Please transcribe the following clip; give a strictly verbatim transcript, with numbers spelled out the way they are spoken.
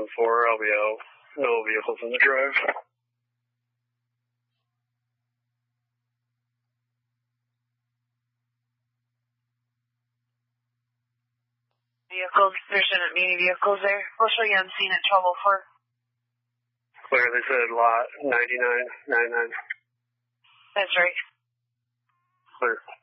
one four, I'll be out. No vehicles in the drive. Vehicles, there shouldn't be any vehicles there. We'll show you on scene at twelve oh four. Clear, they said lot ninety-nine ninety-nine. That's right. Clear.